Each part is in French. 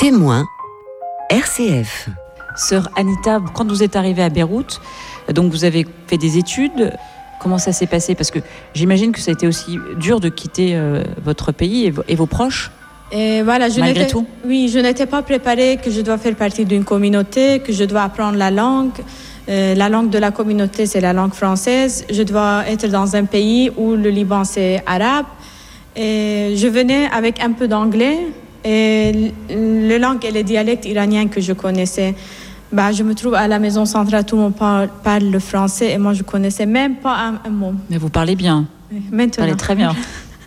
Témoin, RCF. Sœur Anita, quand vous êtes arrivée à Beyrouth, donc vous avez fait des études. Comment ça s'est passé? Parce que j'imagine que ça a été aussi dur de quitter votre pays et vos proches. Et voilà, malgré tout. Oui, je n'étais pas préparée que je dois faire partie d'une communauté, que je dois apprendre la langue. La langue de la communauté, c'est la langue française. Je dois être dans un pays où le Liban, c'est arabe. Et je venais avec un peu d'anglais et les langues et les dialectes iraniens que je connaissais. Je me trouve à la maison centrale, tout le monde parle le français et moi je connaissais même pas un mot. Mais vous parlez bien. Maintenant. Vous parlez très bien.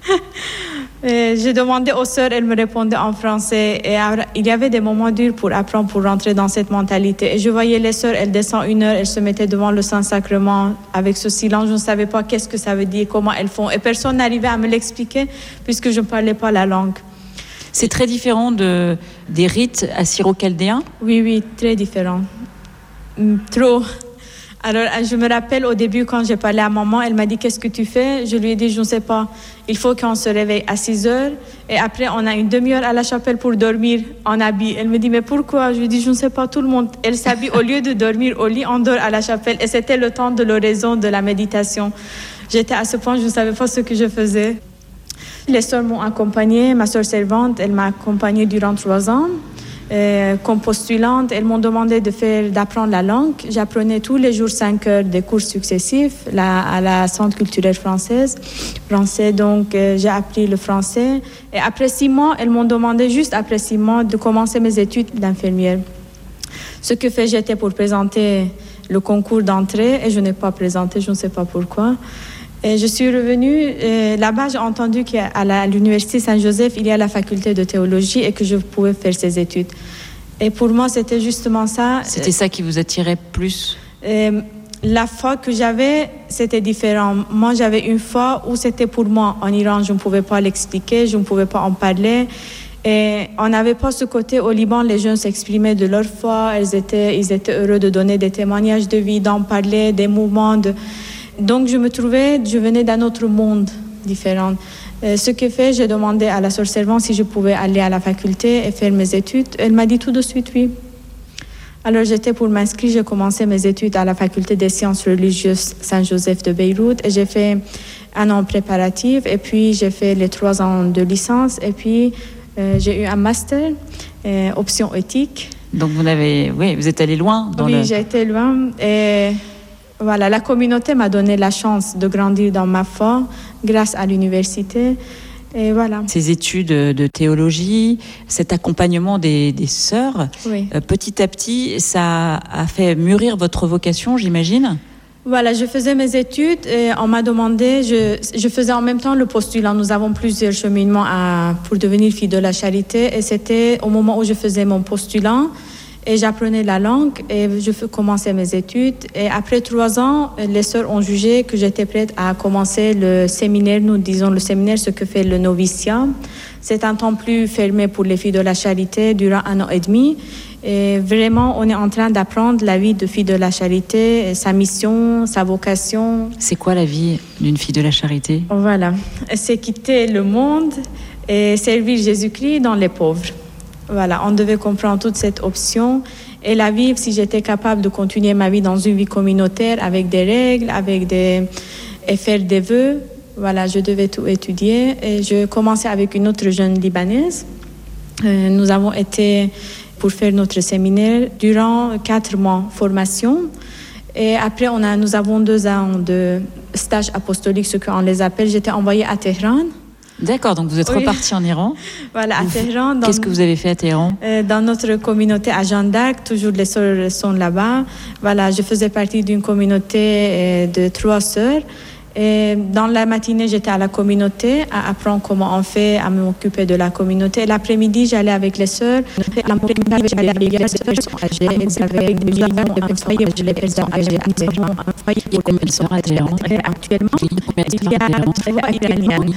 J'ai demandé aux sœurs, elles me répondaient en français. Et il y avait des moments durs pour apprendre, pour rentrer dans cette mentalité. Et je voyais les sœurs, elles descendent 1 heure, elles se mettaient devant le Saint-Sacrement avec ce silence. Je ne savais pas qu'est-ce que ça veut dire, comment elles font. Et personne n'arrivait à me l'expliquer puisque je ne parlais pas la langue. C'est très différent des rites assyro-chaldéens? Oui, très différent. Trop. Alors, je me rappelle au début, quand j'ai parlé à maman, elle m'a dit « Qu'est-ce que tu fais ?» Je lui ai dit « Je ne sais pas. Il faut qu'on se réveille à 6 heures. Et après, on a une demi-heure à la chapelle pour dormir en habit. » Elle me dit « Mais pourquoi ?» Je lui ai dit « Je ne sais pas, tout le monde. » Elle s'habille au lieu de dormir au lit, on dort à la chapelle. Et c'était le temps de l'oraison, de la méditation. J'étais à ce point, je ne savais pas ce que je faisais. Les sœurs m'ont accompagnée. Ma sœur servante, elle m'a accompagnée durant 3 ans. Comme postulante, elles m'ont demandé d'apprendre la langue. J'apprenais tous les jours 5 heures des cours successifs à la Centre culturel français. Donc, j'ai appris le français. Et après 6 mois, elles m'ont demandé, juste après 6 mois, de commencer mes études d'infirmière. Ce que j'étais pour présenter le concours d'entrée et je n'ai pas présenté, je ne sais pas pourquoi. Et je suis revenue, là-bas j'ai entendu qu'à l'université Saint-Joseph, il y a la faculté de théologie et que je pouvais faire ces études. Et pour moi, c'était justement ça. C'était ça qui vous attirait plus? La foi que j'avais, c'était différent. Moi, j'avais une foi où c'était pour moi. En Iran, je ne pouvais pas l'expliquer, je ne pouvais pas en parler. Et on n'avait pas ce côté au Liban, les jeunes s'exprimaient de leur foi, ils étaient heureux de donner des témoignages de vie, d'en parler, des mouvements Donc, je venais d'un autre monde différent. Ce que j'ai demandé à la sœur servante si je pouvais aller à la faculté et faire mes études. Elle m'a dit tout de suite oui. Alors, j'étais pour m'inscrire, j'ai commencé mes études à la faculté des sciences religieuses Saint-Joseph de Beyrouth. Et j'ai fait 1 an préparatif et puis j'ai fait les 3 ans de licence. Et puis, j'ai eu un master, option éthique. Donc, vous êtes allé loin Oui, j'ai été loin et... Voilà, la communauté m'a donné la chance de grandir dans ma foi grâce à l'université. Et voilà. Ces études de théologie, cet accompagnement des sœurs, oui. Petit à petit, ça a fait mûrir votre vocation, j'imagine? Voilà, je faisais mes études et on m'a demandé, je faisais en même temps le postulat. Nous avons plusieurs cheminements pour devenir fille de la charité et c'était au moment où je faisais mon postulat. Et j'apprenais la langue et je commençais mes études. Et après 3 ans, les sœurs ont jugé que j'étais prête à commencer le séminaire. Nous disons le séminaire, ce que fait le noviciat. C'est un temps plus fermé pour les filles de la charité durant 1 an et demi. Et vraiment, on est en train d'apprendre la vie de fille de la charité, sa mission, sa vocation. C'est quoi la vie d'une fille de la charité? Voilà, c'est quitter le monde et servir Jésus-Christ dans les pauvres. Voilà, on devait comprendre toute cette option et la vivre si j'étais capable de continuer ma vie dans une vie communautaire avec des règles, et faire des vœux. Voilà, je devais tout étudier et je commençais avec une autre jeune Libanaise. Nous avons été pour faire notre séminaire durant 4 mois formation et après nous avons 2 ans de stage apostolique, ce qu'on les appelle. J'étais envoyée à Téhéran. D'accord, donc vous êtes reparti en Iran. Voilà, à Téhéran. Qu'est-ce que vous avez fait à Téhéran? Dans notre communauté à Jeanne d'Arc, toujours les sœurs sont là-bas. Voilà, je faisais partie d'une communauté de 3 sœurs. Et dans la matinée, j'étais à la communauté à apprendre comment on fait, à m'occuper de la communauté. Et l'après-midi, j'allais avec les sœurs. L'après-midi, j'allais avec les sœurs qui sont âgées. Elles avaient des livres, un foyer, je les ai âgées à Téhéran. Un foyer pour combien de sœurs à Téhéran? Actuellement, il y a 3 Iraniennes.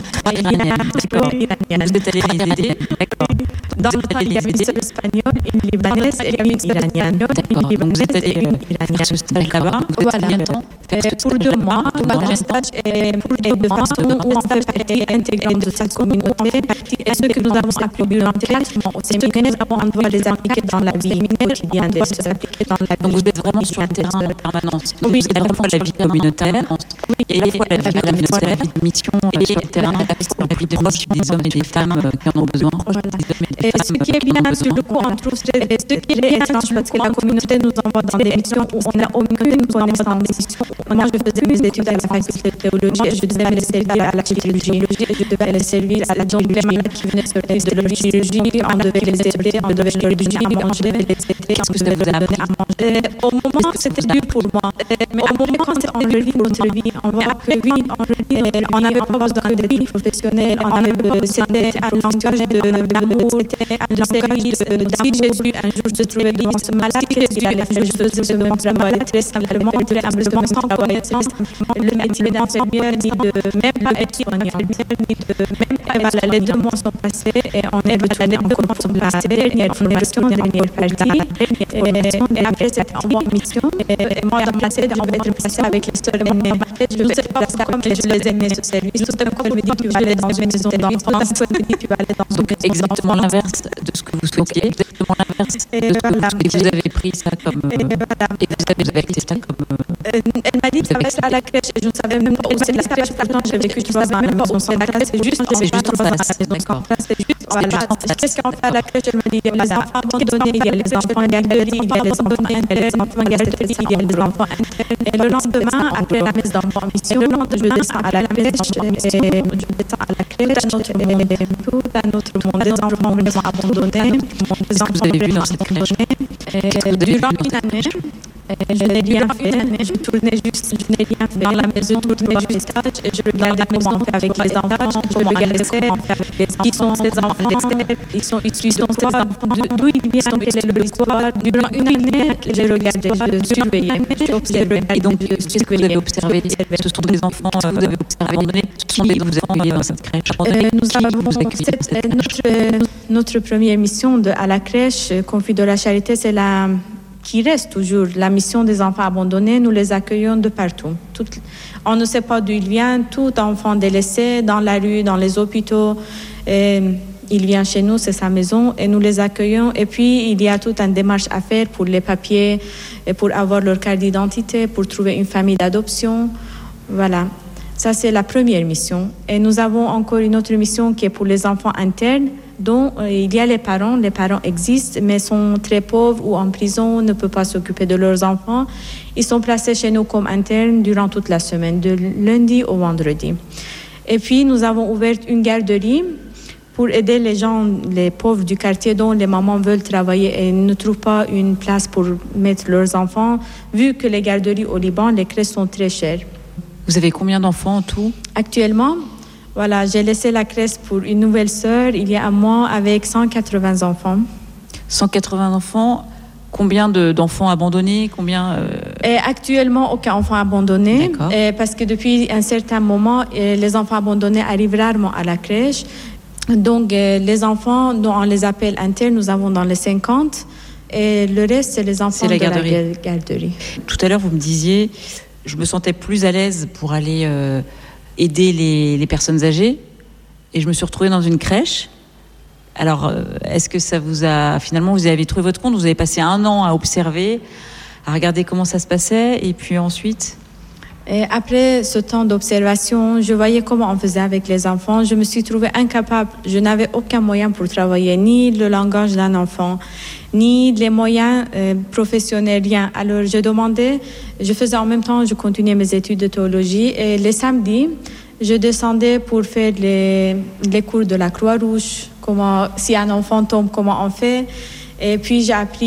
Vous êtes allé les aider? D'accord. Dans le temps, il y avait une sœur espagnole, une libanaise et une iranienne. D'accord, donc vous êtes allé faire ce stage là-bas. Vous êtes combien de temps? Pour 2 mois, dans un stage et pour les défenses, où on fait partie intégrante de cette communauté. Et ce que nous avons appris durant le séminaire, nous avons doit les appliquer dans la vie quotidienne des sœurs. Donc vous êtes vraiment sur le terrain en permanence. Vous êtes vraiment la vie communautaire, et à la fois la vie communautaire, la vie de mission et sur le terrain, la vie de mission des hommes et des femmes qui en ont besoin. Et ce qui est bien, sur le coup, on trouve ce qui est bien, parce que la communauté nous envoie dans des missions où on n'a aucune connaissance des missions. Moi, je faisais mes études à la faculté de théologie et je devais aller servir à la chirurgie. Je devais aller servir à la chirurgie qui venait sur de la chirurgie. On devait les aider, on devait les aider, on devait les aider. Qu'est-ce que ça vous a donné à manger? Au moment, c'était dur pour moi. Mais au moment, quand on relit notre vie, on voit que oui, on n'avait pas besoin de vie professionnelle, c'était un langage d'amour, c'était un langage si Jésus un jour se trouvait malade, Jésus allait faire je me vraiment très simplement, sans connaissance, le métier d'infirmière, ni de même pas être soignant, ni de même pas, voilà, les 2 mois sont passés et on est retourné encore sont passés, il y a une formation, dernière partie, et après cette mission, et moi dans ma tête, on va être passé avec les sœurs, mais ma tête, je sais pas comme je les aimais ce service, tout d'un coup, je me dis, tu vas aller dans une maison d'enfants, tu vas aller dans donc exactement l'inverse de ce que vous souhaitiez, exactement l'inverse de ce que vous avez pris ça comme et vous avez pris ça comme elle m'a dit ça va être à la crèche et je ne savais même pas où c'est la crèche, pourtant j'ai vécu 3 ans, même pas où c'est la crèche, c'est juste en face, d'accord, c'est juste voilà, qu'est-ce qu'on fait à la crèche, elle me dit il y a les enfants abandonnés, il y a les enfants garderie, il y a les enfants garderie, il y a les enfants et le lendemain, après la mise en mission, je descends à la crèche et tout un autre monde, des enfants abandonnés, des enfants vous avez vu dans cette crèche. Durant une année, je n'ai rien fait, je tournais juste, je n'ai rien fait dans la maison, je tournais juste et je regardais comment on fait avec les enfants, je regardais qui sont ces enfants, ils sont ces enfants, d'où ils viennent, quel est leur histoire. Durant une année, je regardais, je surveillais, j'observais. Et donc, ce que vous avez observé, ce sont des enfants que vous avez observés abandonnés, ce sont des enfants que vous avez envoyés dans cette crèche. Notre première mission à la crèche, Conflit de la Charité, c'est la qui reste toujours la mission des enfants abandonnés. Nous les accueillons de partout. On ne sait pas d'où ils viennent. Tout enfant délaissé dans la rue, dans les hôpitaux, il vient chez nous, c'est sa maison, et nous les accueillons. Et puis, il y a toute une démarche à faire pour les papiers, et pour avoir leur carte d'identité, pour trouver une famille d'adoption. Voilà. Ça, c'est la première mission. Et nous avons encore une autre mission qui est pour les enfants internes, dont il y a les parents existent, mais sont très pauvres ou en prison, ne peuvent pas s'occuper de leurs enfants. Ils sont placés chez nous comme internes durant toute la semaine, de lundi au vendredi. Et puis, nous avons ouvert une garderie pour aider les gens, les pauvres du quartier dont les mamans veulent travailler et ne trouvent pas une place pour mettre leurs enfants, vu que les garderies au Liban, les crèches sont très chères. Vous avez combien d'enfants en tout? Actuellement, voilà, j'ai laissé la crèche pour une nouvelle sœur il y a un mois avec 180 enfants. 180 enfants. Combien d'enfants abandonnés? Et actuellement, aucun enfant abandonné. Parce que depuis un certain moment, les enfants abandonnés arrivent rarement à la crèche. Donc, les enfants, dont on les appelle internes, nous avons dans les 50. Et le reste, c'est les enfants de la garderie. Tout à l'heure, vous me disiez, je me sentais plus à l'aise pour aller aider les personnes âgées. Et je me suis retrouvée dans une crèche. Alors, est-ce que ça vous a... Finalement, vous avez trouvé votre compte, vous avez passé 1 an à observer, à regarder comment ça se passait, et puis ensuite... Et après ce temps d'observation, je voyais comment on faisait avec les enfants. Je me suis trouvée incapable. Je n'avais aucun moyen pour travailler, ni le langage d'un enfant, ni les moyens professionnels, rien. Alors, je faisais en même temps, je continuais mes études de théologie. Et les samedis, je descendais pour faire les cours de la Croix-Rouge, si un enfant tombe, comment on fait. Et puis,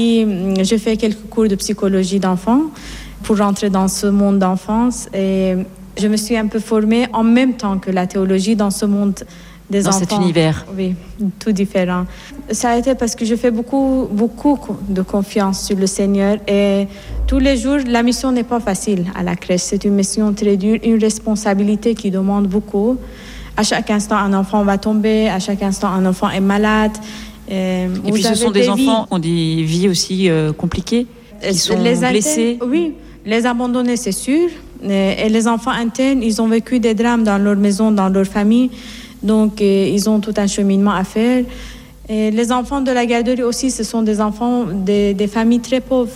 je fais quelques cours de psychologie d'enfants pour rentrer dans ce monde d'enfance. Et je me suis un peu formée en même temps que la théologie dans ce monde des enfants. Dans cet univers. Oui, tout différent. Ça a été parce que je fais beaucoup de confiance sur le Seigneur. Et tous les jours, la mission n'est pas facile à la crèche. C'est une mission très dure, une responsabilité qui demande beaucoup. À chaque instant, un enfant va tomber. À chaque instant, un enfant est malade. Et puis, ce sont des enfants qui ont des vies aussi compliquées, qui sont blessés. Oui. Les abandonnés, c'est sûr. Et les enfants internes, ils ont vécu des drames dans leur maison, dans leur famille. Donc, ils ont tout un cheminement à faire. Et les enfants de la garderie aussi, ce sont des enfants des familles très pauvres.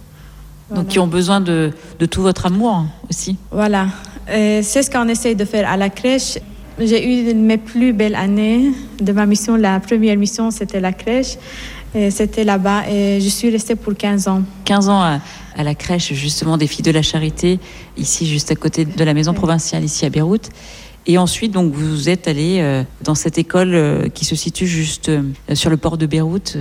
Donc qui ont besoin de tout votre amour aussi. Voilà. Et c'est ce qu'on essaye de faire à la crèche. J'ai eu mes plus belles années de ma mission. La première mission, c'était la crèche. Et c'était là-bas. Et je suis restée pour 15 ans. 15 ans à la crèche, justement, des Filles de la Charité, ici, juste à côté de la maison provinciale, ici à Beyrouth. Et ensuite, donc, vous êtes allé dans cette école qui se situe juste sur le port de Beyrouth.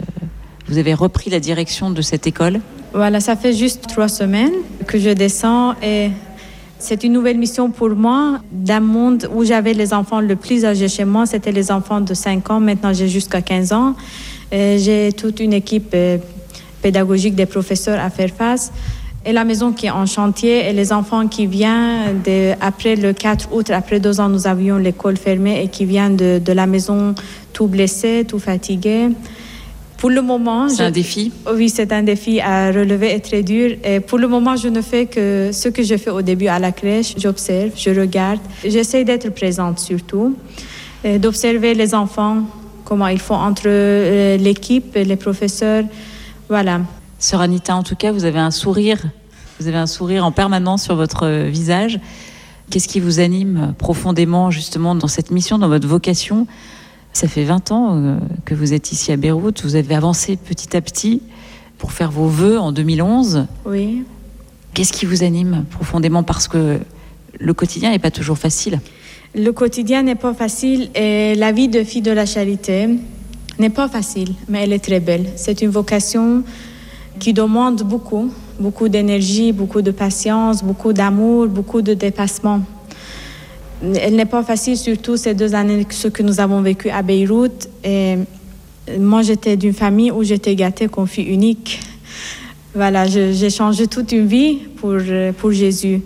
Vous avez repris la direction de cette école. Voilà, ça fait juste 3 semaines que je descends et c'est une nouvelle mission pour moi. D'un monde où j'avais les enfants le plus âgés chez moi, c'était les enfants de 5 ans. Maintenant, j'ai jusqu'à 15 ans. Et j'ai toute une équipe pédagogique des professeurs à faire face. Et la maison qui est en chantier et les enfants qui viennent après le 4 août, après 2 ans, nous avions l'école fermée et qui viennent de la maison tout blessés, tout fatigués. Pour le moment... C'est un défi ? Oui, c'est un défi à relever et très dur. Et pour le moment, je ne fais que ce que je fais au début à la crèche. J'observe, je regarde. J'essaie d'être présente surtout, et d'observer les enfants, comment ils font entre l'équipe et les professeurs. Voilà. Sœur Anita, en tout cas, vous avez un sourire. Vous avez un sourire en permanence sur votre visage. Qu'est-ce qui vous anime profondément, justement, dans cette mission, dans votre vocation ? Ça fait 20 ans que vous êtes ici à Beyrouth. Vous avez avancé petit à petit pour faire vos vœux en 2011. Oui. Qu'est-ce qui vous anime profondément ? Parce que le quotidien n'est pas toujours facile. Le quotidien n'est pas facile et la vie de Filles de la Charité n'est pas facile, mais elle est très belle. C'est une vocation qui demande beaucoup d'énergie, beaucoup de patience, beaucoup d'amour, beaucoup de dépassement. Elle n'est pas facile, surtout ces 2 années ce que nous avons vécu à Beyrouth. Et moi, j'étais d'une famille où j'étais gâtée comme fille unique. Voilà, j'ai changé toute une vie pour Jésus.